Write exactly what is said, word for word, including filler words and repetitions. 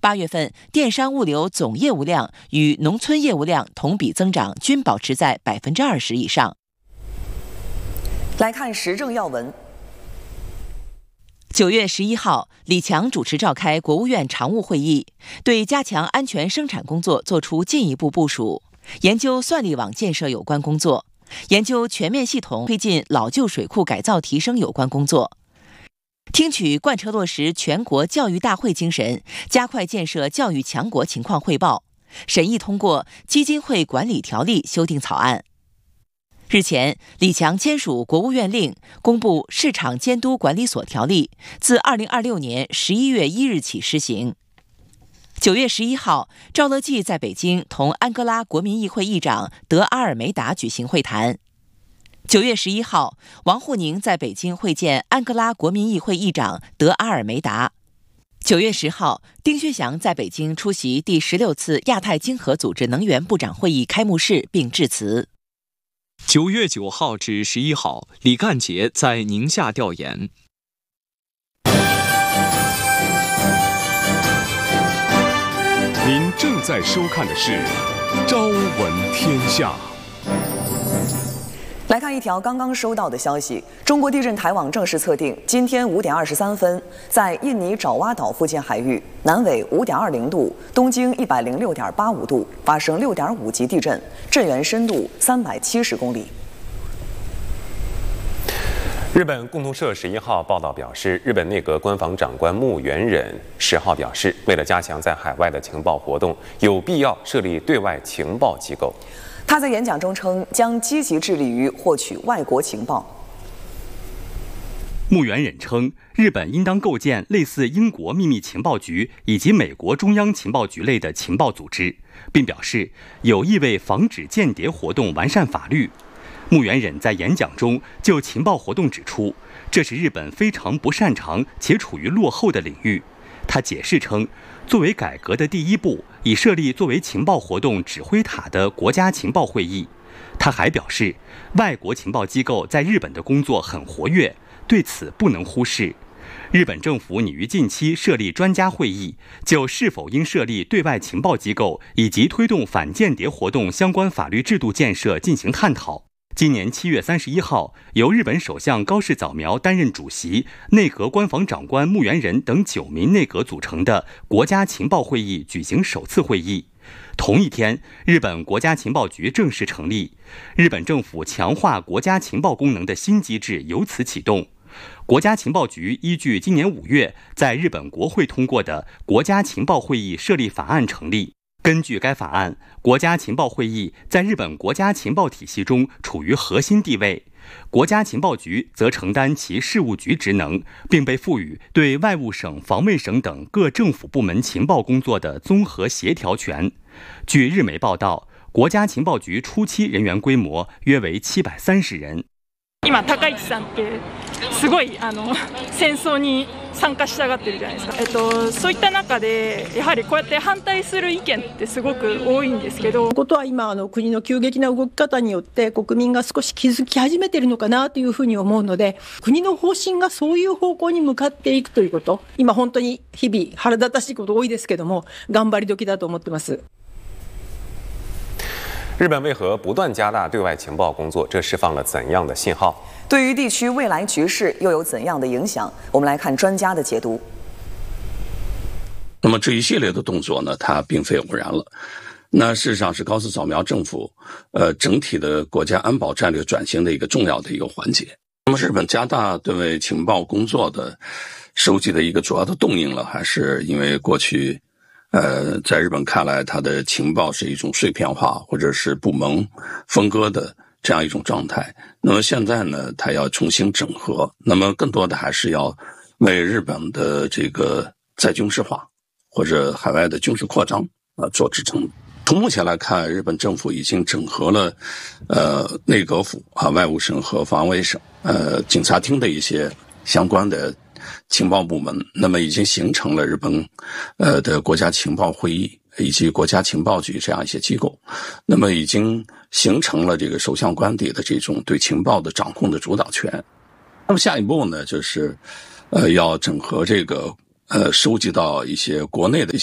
八月份电商物流总业务量与农村业务量同比增长均保持在百分之二十以上。 来看时政要闻。 九月十一号，李强主持召开国务院常务会议，对加强安全生产工作作出进一步部署，研究算力网建设有关工作，研究全面系统推进老旧水库改造提升有关工作，听取贯彻落实全国教育大会精神，加快建设教育强国情况汇报，审议通过基金会管理条例修订草案。日前，李强签署国务院令，公布市场监督管理所条例，自二零二六年十一月一日起施行。九月十一号，赵乐际在北京同安哥拉国民议会议长德阿尔梅达举行会谈。九月十一号，王沪宁在北京会见安哥拉国民议会议长德阿尔梅达。九月十号，丁薛祥在北京出席第十六次亚太经合组织能源部长会议开幕式并致辞。 九月九号至十一号，李干杰在宁夏调研。 您正在收看的是《朝闻天下》。 来看一条刚刚收到的消息，中国地震台网正式测定，今天五点二十三分，在印尼爪哇岛附近海域，南纬五点二零度，东经一百零六点八五度，发生六点五级地震，震源深度三百七十公里。 日本共同社十一号报道表示，日本内阁官房长官木原忍十号表示，为了加强在海外的情报活动，有必要设立对外情报机构。 他在演讲中称，将积极致力于获取外国情报。 木原忍称，日本应当构建类似英国秘密情报局以及美国中央情报局类的情报组织，并表示有意为防止间谍活动完善法律。木原忍在演讲中就情报活动指出，这是日本非常不擅长且处于落后的领域。他解释称，作为改革的第一步，已设立作为情报活动指挥塔的国家情报会议。他还表示，外国情报机构在日本的工作很活跃，对此不能忽视。日本政府拟于近期设立专家会议，就是否应设立对外情报机构以及推动反间谍活动相关法律制度建设进行探讨。今年七月三十一号，由日本首相高市早苗担任主席，内阁官房长官木原忍等九名内阁组成的国家情报会议举行首次会议。同一天，日本国家情报局正式成立，日本政府强化国家情报功能的新机制由此启动。国家情报局依据今年五月在日本国会通过的国家情报会议设立法案成立。根据该法案，国家情报会议在日本国家情报体系中处于核心地位，国家情报局则承担其事务局职能，并被赋予对外务省、防卫省等各政府部門情報工作的综合协調權。據日媒報道，國家情報局初期人員規模約為七百三十人。 今高市さんってすごいあの戦争に参加したがってるじゃないですか。えっとそういった中でやはりこうやって反対する意見ってすごく多いんですけど、 ことは今あの国の急激な動き方によって国民が少し気づき始めているのかなというふうに思うので、国の方針がそういう方向に向かっていくということ、今本当に日々腹立たしいこと多いですけども、頑張り時だと思ってます。 日本为何不断加大对外情报工作？这释放了怎样的信号？ 对于地区未来局势又有怎样的影响？我们来看专家的解读。 那么这一系列的动作呢，它并非偶然了。那事实上是高市早苗政府呃整体的国家安保战略转型的一个重要的一个环节。那么日本加大对外情报工作的收集的一个主要的动因了，还是因为过去呃，在日本看来，它的情报是一种碎片化或者是部门分割的这样一种状态。那么现在呢，它要重新整合，那么更多的还是要为日本的这个再军事化或者海外的军事扩张啊、呃、做支撑。从目前来看，日本政府已经整合了呃内阁府啊、外务省和防卫省、呃警察厅的一些相关的情报部门，那么已经形成了日本呃的国家情报会议以及国家情报局这样一些机构，那么已经形成了这个首相官邸的这种对情报的掌控的主导权。那么下一步呢，就是呃要整合这个呃收集到一些国内的